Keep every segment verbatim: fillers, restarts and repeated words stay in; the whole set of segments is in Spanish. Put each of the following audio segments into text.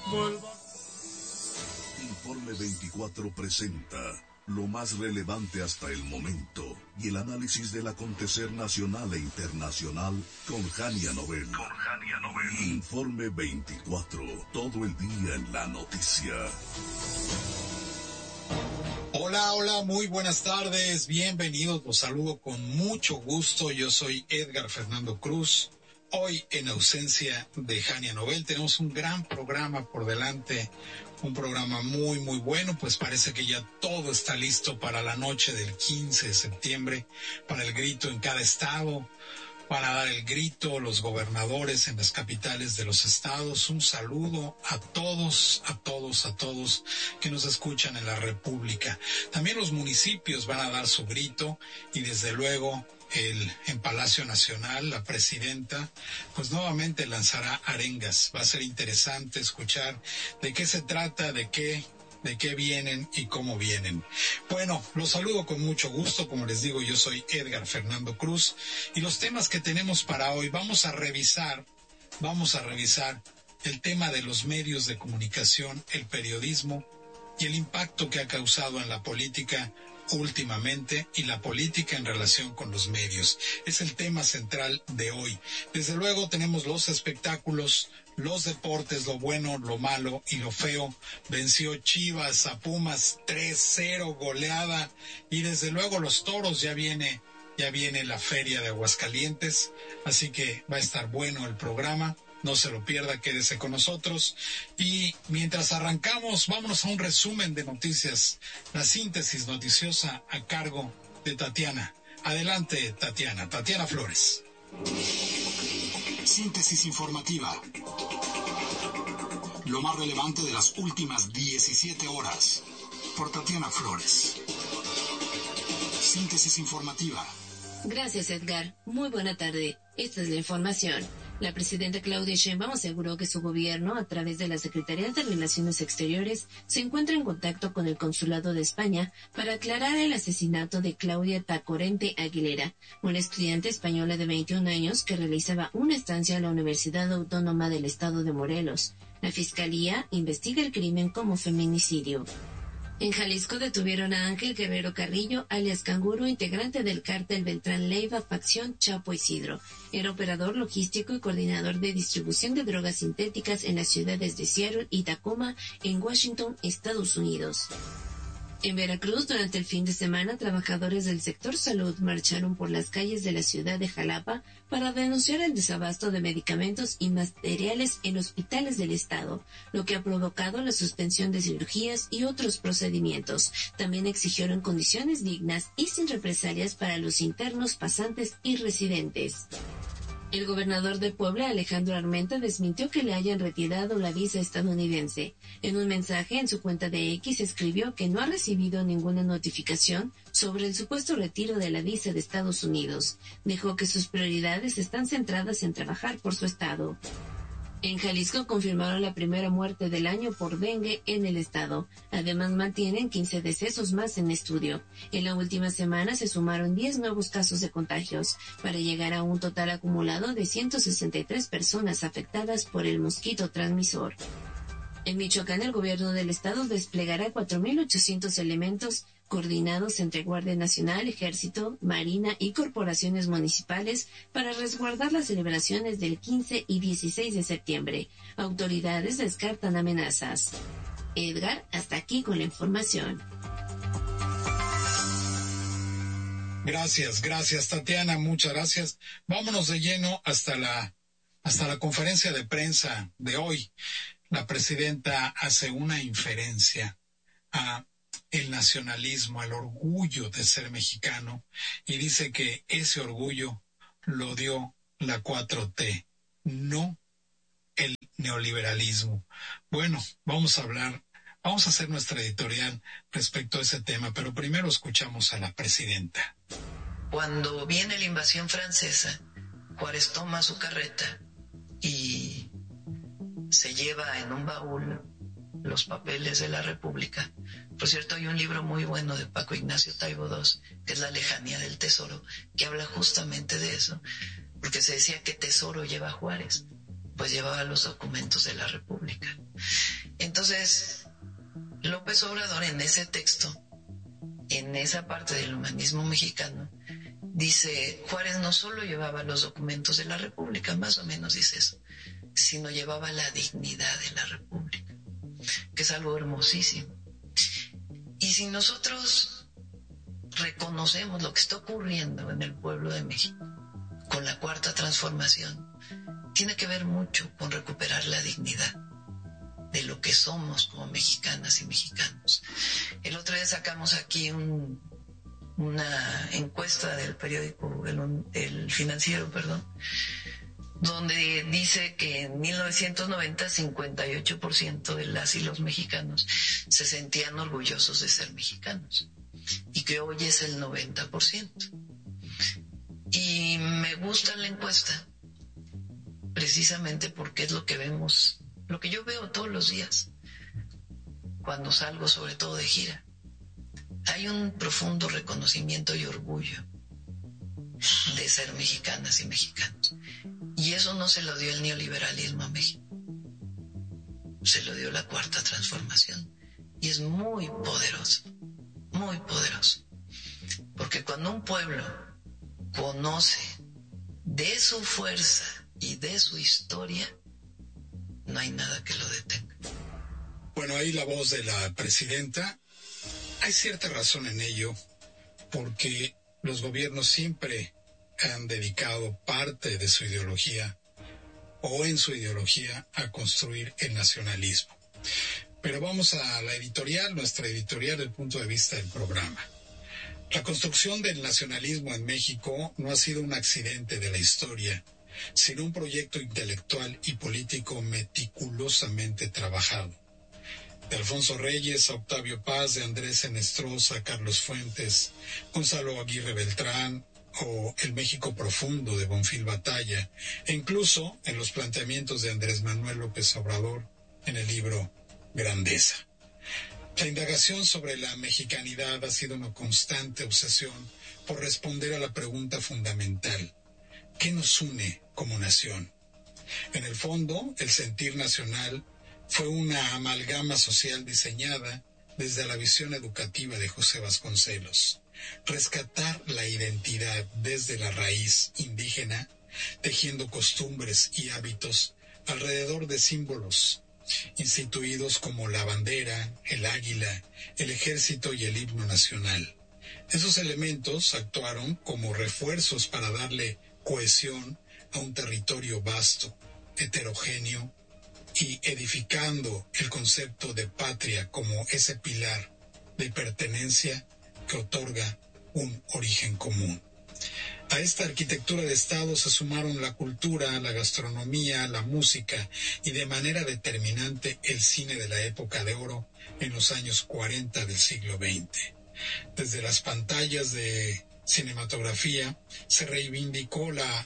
Informe veinticuatro presenta lo más relevante hasta el momento y el análisis del acontecer nacional e internacional con Jania Novel. Con Jania Novel. Informe veinticuatro, todo el día en la noticia. Hola, hola, muy buenas tardes, bienvenidos, los saludo con mucho gusto. Yo soy Edgar Fernando Cruz. Hoy, en ausencia de Jania Novel, tenemos un gran programa por delante, un programa muy, muy bueno, pues parece que ya todo está listo para la noche del quince de septiembre, para el grito en cada estado. Van a dar el grito los gobernadores en las capitales de los estados. Un saludo a todos, a todos, a todos que nos escuchan en la República. También los municipios van a dar su grito y desde luego el, en Palacio Nacional la presidenta pues nuevamente lanzará arengas. Va a ser interesante escuchar de qué se trata, de qué de qué vienen y cómo vienen. Bueno, los saludo con mucho gusto. Como les digo, yo soy Edgar Fernando Cruz y los temas que tenemos para hoy, vamos a revisar, vamos a revisar el tema de los medios de comunicación, el periodismo y el impacto que ha causado en la política últimamente y la política en relación con los medios. Es el tema central de hoy. Desde luego tenemos los espectáculos, los deportes, lo bueno, lo malo y lo feo. Venció Chivas a Pumas tres cero, goleada, y desde luego los toros. Ya viene, ya viene la feria de Aguascalientes, así que va a estar bueno el programa. No se lo pierda, quédese con nosotros. Y mientras arrancamos, vámonos a un resumen de noticias, la síntesis noticiosa a cargo de Tatiana. Adelante, Tatiana. Tatiana Flores. Síntesis informativa. Lo más relevante de las últimas diecisiete horas. Por Tatiana Flores. Síntesis informativa. Gracias, Edgar. Muy buena tarde. Esta es la información. La presidenta Claudia Sheinbaum aseguró que su gobierno, a través de la Secretaría de Relaciones Exteriores, se encuentra en contacto con el Consulado de España para aclarar el asesinato de Claudia Tacorente Aguilera, una estudiante española de veintiún años que realizaba una estancia en la Universidad Autónoma del Estado de Morelos. La Fiscalía investiga el crimen como feminicidio. En Jalisco detuvieron a Ángel Guerrero Carrillo, alias Canguro, integrante del cártel Beltrán Leiva, facción Chapo Isidro. Era operador logístico y coordinador de distribución de drogas sintéticas en las ciudades de Seattle y Tacoma, en Washington, Estados Unidos. En Veracruz, durante el fin de semana, trabajadores del sector salud marcharon por las calles de la ciudad de Jalapa para denunciar el desabasto de medicamentos y materiales en hospitales del estado, lo que ha provocado la suspensión de cirugías y otros procedimientos. También exigieron condiciones dignas y sin represalias para los internos, pasantes y residentes. El gobernador de Puebla, Alejandro Armenta, desmintió que le hayan retirado la visa estadounidense. En un mensaje en su cuenta de X escribió que no ha recibido ninguna notificación sobre el supuesto retiro de la visa de Estados Unidos. Dijo que sus prioridades están centradas en trabajar por su estado. En Jalisco confirmaron la primera muerte del año por dengue en el estado. Además, mantienen quince decesos más en estudio. En la última semana se sumaron diez nuevos casos de contagios, para llegar a un total acumulado de ciento sesenta y tres personas afectadas por el mosquito transmisor. En Michoacán, el gobierno del estado desplegará cuatro mil ochocientos elementos coordinados entre Guardia Nacional, Ejército, Marina y corporaciones municipales para resguardar las celebraciones del quince y dieciséis de septiembre. Autoridades descartan amenazas. Edgar, hasta aquí con la información. Gracias, gracias, Tatiana, muchas gracias. Vámonos de lleno hasta la, hasta la conferencia de prensa de hoy. La presidenta hace una inferencia a el nacionalismo, al orgullo de ser mexicano, y dice que ese orgullo lo dio la cuatro T, no el neoliberalismo. Bueno, vamos a hablar, vamos a hacer nuestra editorial respecto a ese tema, pero primero escuchamos a la presidenta. Cuando viene la invasión francesa, Juárez toma su carreta y se lleva en un baúl los papeles de la República. Por cierto, hay un libro muy bueno de Paco Ignacio Taibo segundo, que es La lejanía del tesoro, que habla justamente de eso, porque se decía que tesoro lleva Juárez, pues llevaba los documentos de la República. Entonces, López Obrador en ese texto, en esa parte del humanismo mexicano, dice, Juárez no solo llevaba los documentos de la República, más o menos dice eso, sino llevaba la dignidad de la República, que es algo hermosísimo. Y si nosotros reconocemos lo que está ocurriendo en el pueblo de México con la Cuarta Transformación, tiene que ver mucho con recuperar la dignidad de lo que somos como mexicanas y mexicanos. El otro día sacamos aquí un, una encuesta del periódico El, el Financiero, perdón, donde dice que en mil novecientos noventa cincuenta y ocho por ciento de las y los mexicanos se sentían orgullosos de ser mexicanos y que hoy es el noventa por ciento. Y me gusta la encuesta precisamente porque es lo que vemos, lo que yo veo todos los días cuando salgo, sobre todo de gira. Hay un profundo reconocimiento y orgullo de ser mexicanas y mexicanos. Y eso no se lo dio el neoliberalismo a México. Se lo dio la Cuarta Transformación. Y es muy poderoso, muy poderoso. Porque cuando un pueblo conoce de su fuerza y de su historia, no hay nada que lo detenga. Bueno, ahí la voz de la presidenta. Hay cierta razón en ello, porque los gobiernos siempre han dedicado parte de su ideología o en su ideología a construir el nacionalismo. Pero vamos a la editorial, nuestra editorial, el punto de vista del programa. La construcción del nacionalismo en México no ha sido un accidente de la historia, sino un proyecto intelectual y político meticulosamente trabajado. De Alfonso Reyes a Octavio Paz, de Andrés Enestrosa a Carlos Fuentes, Gonzalo Aguirre Beltrán o El México Profundo de Bonfil Batalla, e incluso en los planteamientos de Andrés Manuel López Obrador en el libro Grandeza. La indagación sobre la mexicanidad ha sido una constante obsesión por responder a la pregunta fundamental: ¿qué nos une como nación? En el fondo, el sentir nacional fue una amalgama social diseñada desde la visión educativa de José Vasconcelos. Rescatar la identidad desde la raíz indígena, tejiendo costumbres y hábitos alrededor de símbolos instituidos como la bandera, el águila, el ejército y el himno nacional. Esos elementos actuaron como refuerzos para darle cohesión a un territorio vasto, heterogéneo, y edificando el concepto de patria como ese pilar de pertenencia que otorga un origen común. A esta arquitectura de Estado se sumaron la cultura, la gastronomía, la música y de manera determinante el cine de la época de oro en los años cuarenta del siglo veinte. Desde las pantallas de cinematografía se reivindicó la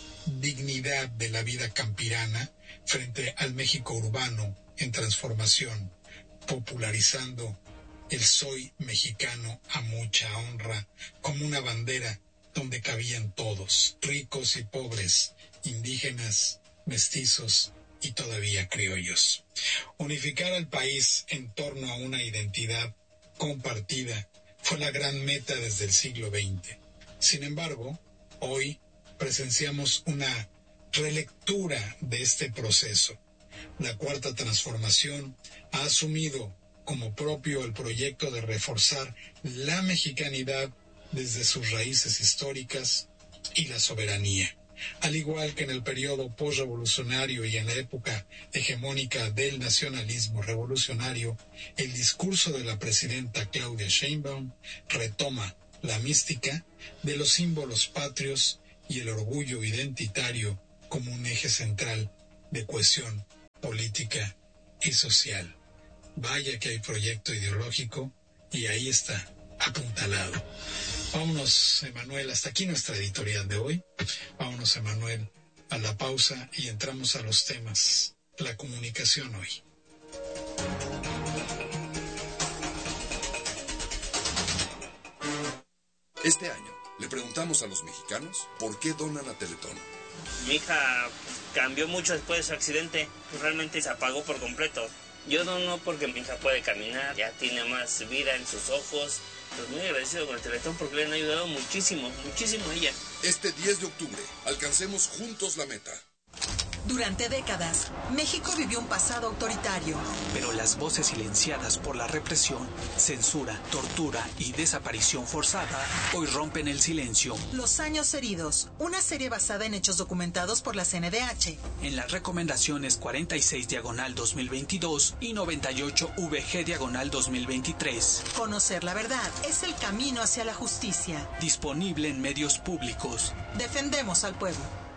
dignidad de la vida campirana frente al México urbano en transformación, popularizando el soy mexicano a mucha honra como una bandera donde cabían todos, ricos y pobres, indígenas, mestizos y todavía criollos. Unificar al país en torno a una identidad compartida fue la gran meta desde el siglo veinte. Sin embargo, hoy presenciamos una relectura de este proceso. La Cuarta Transformación ha asumido como propio el proyecto de reforzar la mexicanidad desde sus raíces históricas y la soberanía. Al igual que en el periodo posrevolucionario y en la época hegemónica del nacionalismo revolucionario, el discurso de la presidenta Claudia Sheinbaum retoma la mística de los símbolos patrios y el orgullo identitario como un eje central de cohesión política y social. Vaya que hay proyecto ideológico y ahí está, apuntalado. Vámonos, Emanuel, hasta aquí nuestra editorial de hoy. Vámonos, Emanuel, a la pausa y entramos a los temas. La comunicación hoy. Este año le preguntamos a los mexicanos por qué donan a Teletón. Mi hija cambió mucho después de su accidente, pues realmente se apagó por completo. Yo dono porque mi hija puede caminar, ya tiene más vida en sus ojos. Pues muy agradecido con el Teletón porque le han ayudado muchísimo, muchísimo a ella. Este diez de octubre, alcancemos juntos la meta. Durante décadas, México vivió un pasado autoritario. Pero las voces silenciadas por la represión, censura, tortura y desaparición forzada hoy rompen el silencio. Los años heridos, una serie basada en hechos documentados por la C N D H. En las recomendaciones cuarenta y seis diagonal dos mil veintidós y noventa y ocho V G diagonal dos mil veintitrés. Conocer la verdad es el camino hacia la justicia. Disponible en medios públicos. Defendemos al pueblo.